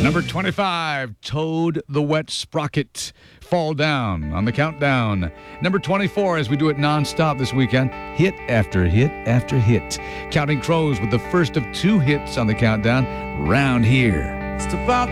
Number 25, Toad the Wet Sprocket. Fall Down on the countdown. Number 24, as we do it nonstop this weekend, hit after hit after hit. Counting Crows with the first of 2 hits on the countdown, Round Here. Just about